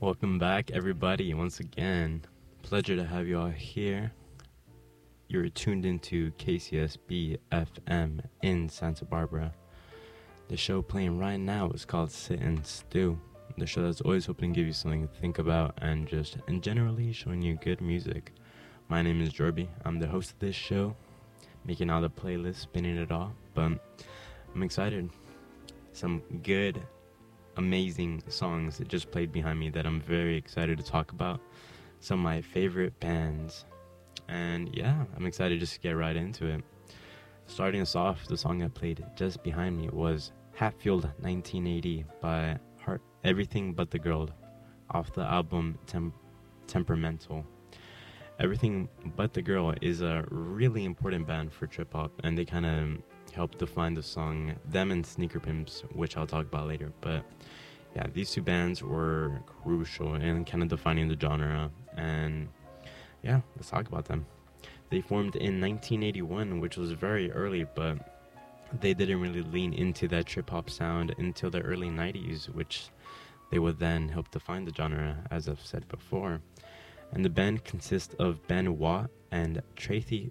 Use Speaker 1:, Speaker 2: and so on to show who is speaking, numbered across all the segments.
Speaker 1: Welcome back, everybody, once again. Pleasure to have you all here. You're tuned into KCSB FM in Santa Barbara. The show playing right now is called Sit and Stew. The show that's always hoping to give you something to think about and generally showing you good music. My name is Jorby. I'm the host of this show, making all the playlists, spinning it all. But I'm excited. Some good, amazing songs that just played behind me that I'm very excited to talk about. Some of my favorite bands. And yeah, I'm excited just to get right into it. Starting us off, the song that played just behind me was Hatfield 1980 by Everything But the Girl off the album Temperamental. Everything But the Girl is a really important band for trip hop, and they kind of helped define the song, them and Sneaker Pimps, which I'll talk about later. But yeah, these two bands were crucial in kind of defining the genre, and yeah, let's talk about them. They formed in 1981, which was very early, but they didn't really lean into that trip hop sound until the early 90s, which they would then help define the genre, as I've said before. And the band consists of Ben Watt and Tracy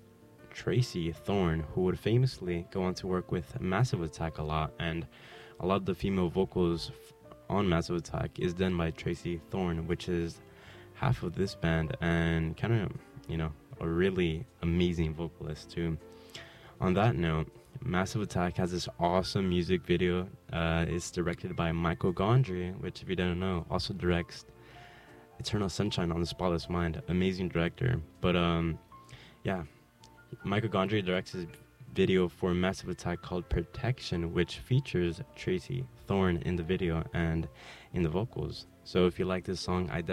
Speaker 1: Thorn, who would famously go on to work with Massive Attack a lot, and a lot of the female vocals on Massive Attack is done by Tracy Thorn, which is half of this band, and kind of, a really amazing vocalist too. On that note, Massive Attack has this awesome music video. It's directed by Michael Gondry, which, if you don't know, also directs Eternal Sunshine on the Spotless Mind. Amazing director. But yeah, Michael Gondry directs his video for Massive Attack called Protection, which features Tracy Thorn in the video and in the vocals. So if you like this song, I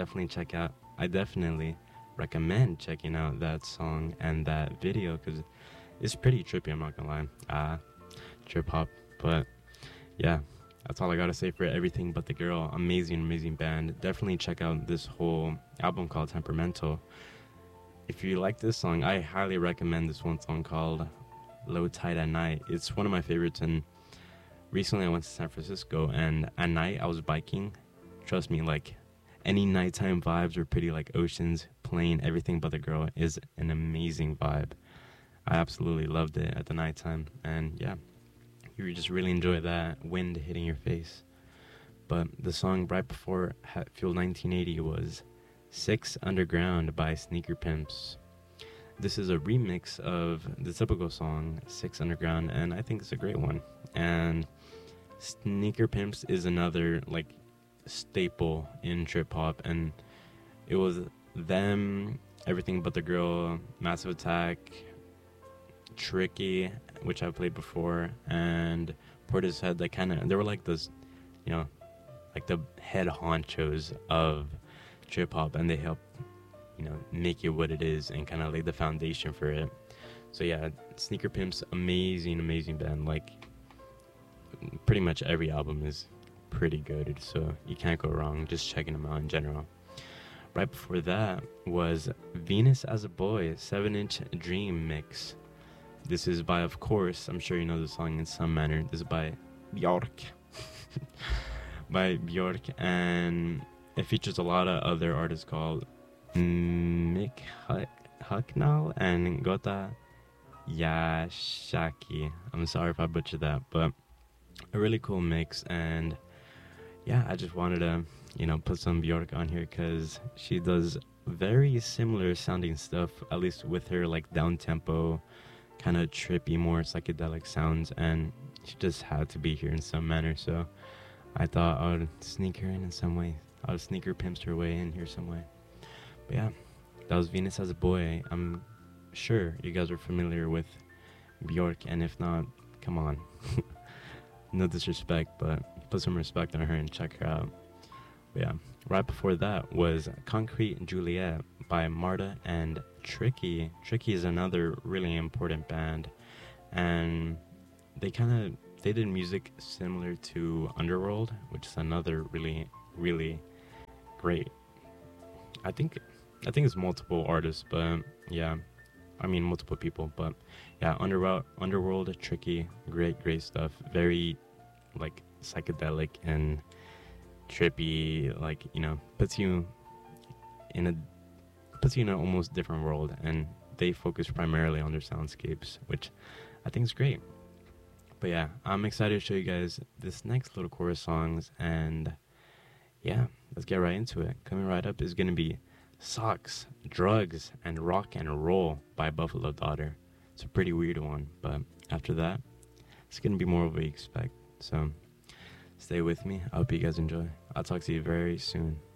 Speaker 1: definitely recommend checking out that song and that video, because it's pretty trippy, I'm not gonna lie. Trip hop. But yeah, that's all I gotta say for Everything But the Girl. Amazing band. Definitely check out this whole album called Temperamental. If you like this song, I highly recommend this one song called Low Tide at Night. It's one of my favorites, and recently I went to San Francisco, and at night I was biking. Trust me, like, any nighttime vibes are pretty, like oceans. Playing Everything But the Girl is an amazing vibe. I absolutely loved it at the nighttime, and yeah, you just really enjoy that wind hitting your face. But the song right before Hatfield 1980 was Six Underground by Sneaker Pimps. This is a remix of the typical song Six Underground, and I think it's a great one. And Sneaker Pimps is another like staple in trip hop, and it was them, Everything But the Girl, Massive Attack, Tricky, which I've played before, and Portishead. They were like this, like the head honchos of trip hop, and they helped make it what it is and kind of lay the foundation for it. So yeah, Sneaker Pimps, amazing band. Like, pretty much every album is pretty good, so you can't go wrong just checking them out in general. Right before that was Venus as a Boy 7-inch Dream mix. This is by, of course, I'm sure you know the song in some manner, this is by Björk. By Björk, and it features a lot of other artists called Mick Hucknall and Gota Yashaki. I'm sorry if I butchered that, but a really cool mix. And yeah, I just wanted to put some Björk on here because she does very similar sounding stuff, at least with her like down tempo, kind of trippy, more psychedelic sounds, and she just had to be here in some manner. So I thought I would sneak her in some way. I would sneak her pimps her way in here some way. But yeah, that was Venus as a Boy. I'm sure you guys are familiar with Björk, and if not, come on. No disrespect, but put some respect on her and check her out. But yeah, right before that was Concrete Juliet by Marta and Tricky. Tricky is another really important band, and they did music similar to Underworld, which is another really great. I think it's multiple artists, but yeah, I mean multiple people, but yeah, Underworld, Tricky, great stuff. Very like psychedelic and trippy, like, in a puts you in an almost different world, and they focus primarily on their soundscapes, which I think is great. But yeah, I'm excited to show you guys this next little chorus songs, and yeah, let's get right into it. Coming right up is gonna be Socks, Drugs, and Rock and Roll by Buffalo Daughter. It's a pretty weird one, but after that, it's gonna be more of what you expect. So stay with me. I hope you guys enjoy. I'll talk to you very soon.